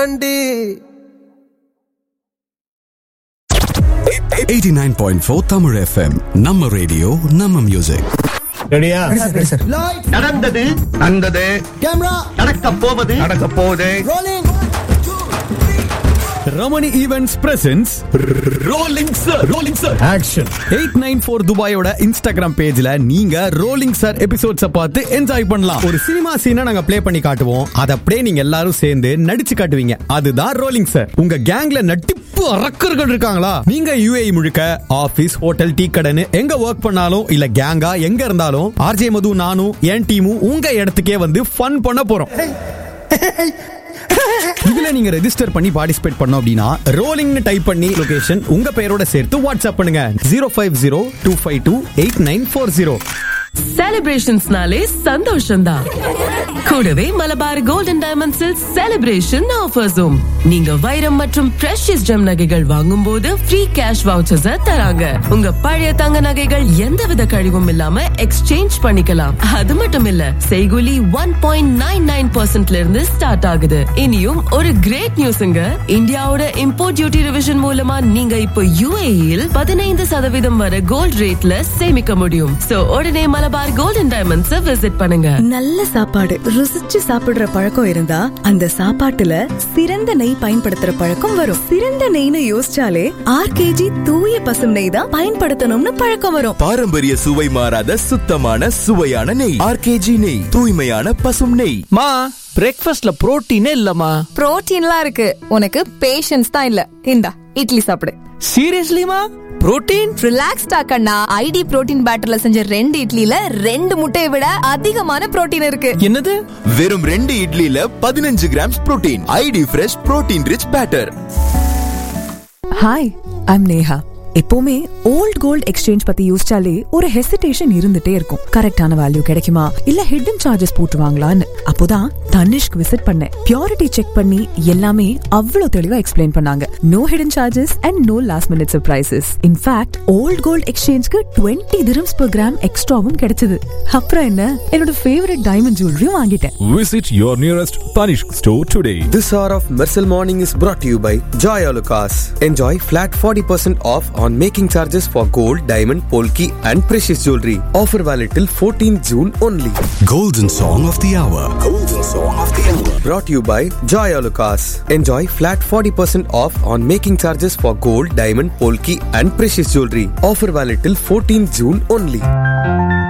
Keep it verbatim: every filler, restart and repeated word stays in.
வண்டி. eighty-nine point four Tamil F M நம்ம radio நம்ம மியூசிக். ரெடியா? நடந்தது நடந்தது கேமரா நடக்க போவது நடக்க போகுது. Rolling. Ramani events presence rolling sir rolling sir action. Eight nine four துபாயோட Instagram பேஜ்ல நீங்க ரோலிங் சார் எபிசோட்ஸ பார்த்து என்ஜாய் பண்ணலாம். ஒரு சினிமா சீனை நாங்க ப்ளே பண்ணி காட்டுவோம், அத அப்படியே நீங்க எல்லாரும் சேர்ந்து நடிச்சு காட்டுவீங்க. அதுதான் ரோலிங் சார். உங்க கேங்ல நட்டிப்பு அரக்கர்கள் இருக்காங்களா? நீங்க யுஏஇ முழுக்க ஆபீஸ், ஹோட்டல், டீ கடைன்னு எங்க ஒர்க் பண்ணாலும் இல்ல கேங்கா எங்க இருந்தாலும் ஆர்ஜே மது, நானும் என் டீமும் உங்க இடத்துக்கே வந்து ஃபன் பண்ண போறோம். இதுல நீங்க ரெஜிஸ்டர் பண்ணி பார்ட்டிசிபேட் பண்ணோம் அப்படின்னா ரோலிங்னு டைப் பண்ணி லொகேஷன் உங்க பெயரோட சேர்த்து வாட்ஸ்அப் பண்ணுங்க zero five zero two five two eight nine four zero. செலிப்ரேஷன்ஸ்னாலே சந்தோஷம்தான். கூடவே மலபார் கோல்டன் டைமண்ட்ஸில் செலிப்ரேஷன் ஆஃபர்ஸும். நீங்க வைரம் மற்றும் பிரஷியஸ் ஜெம் நகைகள் வாங்கும் போது ஃப்ரீ கேஷ் வவுச்சர்ஸ் தராங்க. உங்க பழைய தங்க நகைகள் எந்தவித கழிவும் இல்லாம எக்ஸ்சேஞ்ச் பண்ணிக்கலாம். அது மட்டும் இல்ல, செய்கூலி ஒன் பாயிண்ட் நைன் நைன் பர்சன்ட்ல இருந்து ஸ்டார்ட் ஆகுது. இனியும் ஒரு கிரேட் நியூஸ்ங்க. இந்தியாவோட இம்போர்ட் டியூட்டி ரிவிஷன் மூலமா நீங்க இப்போ யுஏஇல் பதினைந்து சதவீதம் வரை கோல்ட் ரேட்ல சேமிக்க முடியும். சோ உடனே மலபார் கோல்டன் டைமண்ட்ஸ் விசிட் பண்ணுங்க. நல்ல சாப்பாடு ருசிச்சு சாப்பிடுற பழக்கம் இருந்தா அந்த சாப்பாட்டுல சிறந்த நெய் பயன்படுத்துற பழக்கம் வரும். சிறந்த நெய்னு யோசிச்சாலே ஆர்கேஜி தூய பசும் நெய் தான் பயன்படுத்தணும்னு பழக்கம் வரும். பாரம்பரிய சுவை மாறாத சுத்தமான சுவையான நெய். ஆர்கேஜி நெய், தூய்மையான பசும் நெய். மா, பிரேக்ஃபாஸ்ட்ல புரோட்டீனே இல்லம்மா. புரோட்டீன்லாம் இருக்கு, உனக்கு பேஷன்ஸ் தான் இல்ல. இந்தா இட்லி சாப்பிடு. சீரியஸ்லிமா? புரோட்டீன்? ரிலாக்ஸ்டா கண்ணா. ஐடி புரோட்டீன் பேட்டர்ல செஞ்ச ரெண்டு இட்லில ரெண்டு முட்டையை விட அதிகமான புரோட்டீன் இருக்கு. என்னது? வெறும் ரெண்டு இட்லில பதினஞ்சு grams protein. ID fresh protein rich batter. Hi, I'm Neha. எப்பவுமே ஓல்ட் கோல்ட் எக்ஸ்சேஞ்ச் பத்தி யோசிச்சாலே ஒரு ஹெசிடேஷன் இருந்துட்டே இருக்கும். கரெக்டான வேல்யூ கிடைக்குமா இல்ல ஹிடன் சார்ஜஸ் போட்டுவாங்களான்னு. அப்போதான் தனிஷ்க் விசிட் பண்ணேன். பியூரிட்டி செக் பண்ணி எல்லாமே அவ்வளவு தெளிவா எக்ஸ்பிளைன் பண்ணாங்க. No hidden charges and no last minute surprises. In fact volt gold எக்ஸ்சேஞ்ச்க்கு twenty dirhams per gram எக்ஸ்ட்ராவும் கிடைச்சது. அப்புறம் என்ன, என்னோட ஃபேவரட் டைமண்ட் ஜுவல்லரியும் வாங்கிட்டேன். Visit your nearest Tanishq store today. This hour of Mersal Morning is brought to you by Joy Alucas. Enjoy flat forty percent off on making charges for gold, diamond, polki and precious jewelry. Offer valid till fourteenth June only. Golden Song of the Hour. Golden Song of the Hour. Brought to you by Joy Alucas. Enjoy flat forty percent off on making charges for gold, diamond, polki and precious jewelry. Offer valid till fourteenth June only.